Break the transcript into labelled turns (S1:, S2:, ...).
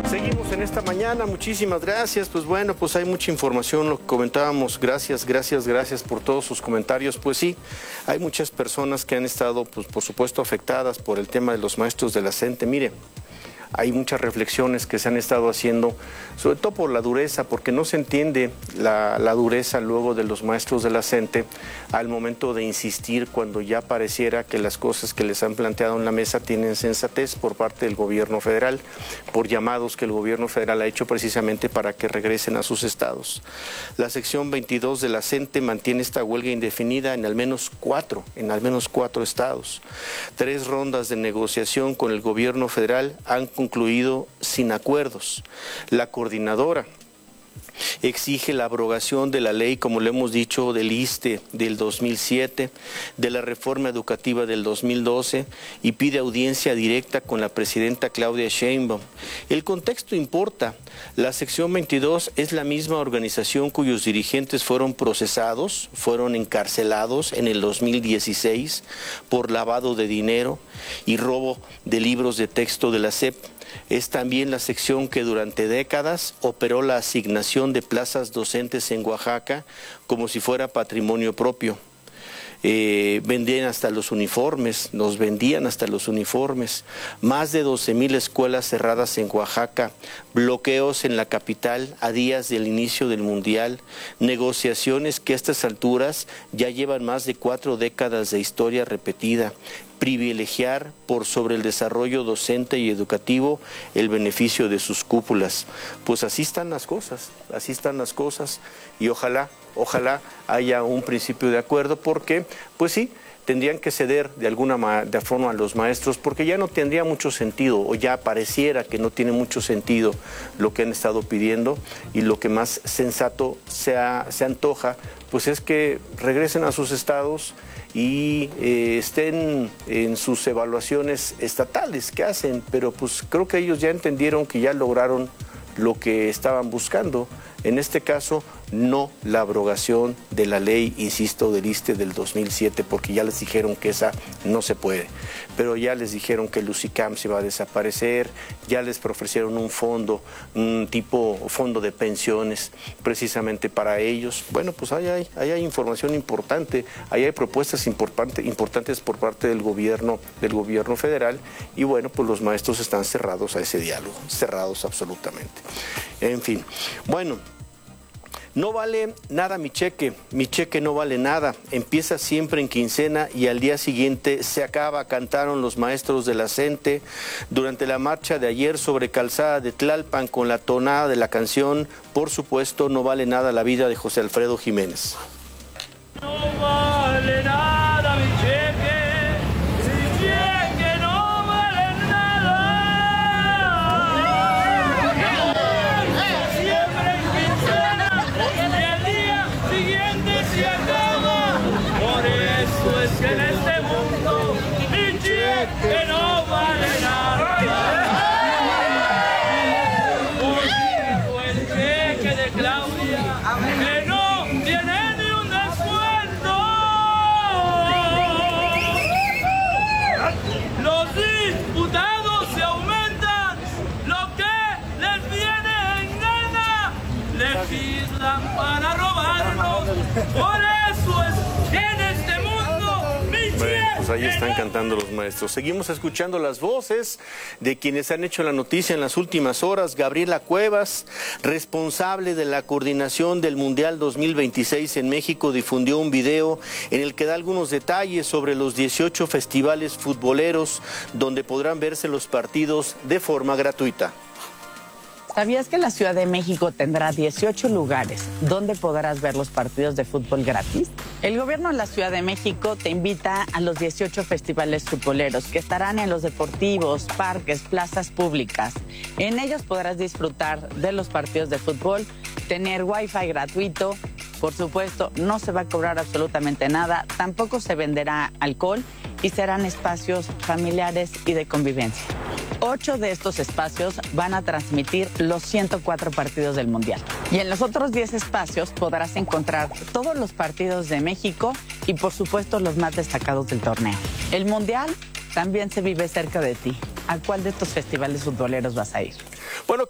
S1: Seguimos en esta mañana, muchísimas gracias. Pues bueno, pues hay mucha información, lo que comentábamos. Gracias por todos sus comentarios. Pues sí, hay muchas personas que han estado, pues por supuesto, afectadas por el tema de los maestros de la CENTE. Mire, hay muchas reflexiones que se han estado haciendo, sobre todo por la dureza, porque no se entiende la dureza luego de los maestros de la CENTE al momento de insistir cuando ya pareciera que las cosas que les han planteado en la mesa tienen sensatez por parte del gobierno federal, por llamados que el gobierno federal ha hecho precisamente para que regresen a sus estados. La sección 22 de la CENTE mantiene esta huelga indefinida en al menos cuatro estados. 3 rondas de negociación con el gobierno federal han concluido sin acuerdos. La coordinadora exige la abrogación de la ley, como le hemos dicho, del ISSSTE del 2007, de la reforma educativa del 2012 y pide audiencia directa con la presidenta Claudia Sheinbaum. El contexto importa. La sección 22 es la misma organización cuyos dirigentes fueron procesados, fueron encarcelados en el 2016 por lavado de dinero y robo de libros de texto de la SEP. Es también la sección que durante décadas operó la asignación de plazas docentes en Oaxaca como si fuera patrimonio propio. Vendían hasta los uniformes, nos vendían hasta los uniformes. Más de 12,000 escuelas cerradas en Oaxaca, bloqueos en la capital a días del inicio del Mundial, negociaciones que a estas alturas ya llevan más de 4 décadas de historia repetida. Privilegiar por sobre el desarrollo docente y educativo el beneficio de sus cúpulas. Pues así están las cosas, y ojalá haya un principio de acuerdo, porque pues sí, tendrían que ceder de alguna forma a los maestros, porque ya no tendría mucho sentido, o ya pareciera que no tiene mucho sentido lo que han estado pidiendo, y lo que más sensato se antoja, pues es que regresen a sus estados y estén en sus evaluaciones estatales que hacen, pero pues creo que ellos ya entendieron que ya lograron lo que estaban buscando. En este caso, no la abrogación de la ley, insisto, del ISSSTE del 2007, porque ya les dijeron que esa no se puede. Pero ya les dijeron que el UCICAM se va a desaparecer, ya les ofrecieron un fondo, un tipo fondo de pensiones, precisamente para ellos. Bueno, pues ahí hay información importante, ahí hay propuestas importantes por parte del gobierno federal, y bueno, pues los maestros están cerrados a ese diálogo, cerrados absolutamente. En fin, bueno. No vale nada mi cheque no vale nada, empieza siempre en quincena y al día siguiente se acaba, cantaron los maestros de la CENTE durante la marcha de ayer sobre Calzada de Tlalpan con la tonada de la canción, por supuesto, No vale nada la vida de José Alfredo Jiménez.
S2: No vale nada mi cheque no vale nada. Siempre en quincena y al día siguiente se acaba. Por eso es que en este mundo mi cheque no vale nada. Por dijo el cheque de Claudia que no tiene ni un descuento. Los diputados se aumentan lo que les viene en gana, legislan para robarnos. Por eso es que en este mundo mi
S1: Bueno, pues ahí están cantando los maestros. Seguimos escuchando las voces de quienes han hecho la noticia en las últimas horas. Gabriela Cuevas, responsable de la coordinación del Mundial 2026 en México, difundió un video en el que da algunos detalles sobre los 18 festivales futboleros donde podrán verse los partidos de forma gratuita.
S3: ¿Sabías que la Ciudad de México tendrá 18 lugares donde podrás ver los partidos de fútbol gratis? El gobierno de la Ciudad de México te invita a los 18 festivales futboleros que estarán en los deportivos, parques, plazas públicas. En ellos podrás disfrutar de los partidos de fútbol, tener wifi gratuito. Por supuesto, no se va a cobrar absolutamente nada, tampoco se venderá alcohol y serán espacios familiares y de convivencia. 8 de estos espacios van a transmitir los 104 partidos del Mundial. Y en los otros 10 espacios podrás encontrar todos los partidos de México y, por supuesto, los más destacados del torneo. El Mundial también se vive cerca de ti. ¿A cuál de estos festivales futboleros vas a ir?
S1: Bueno,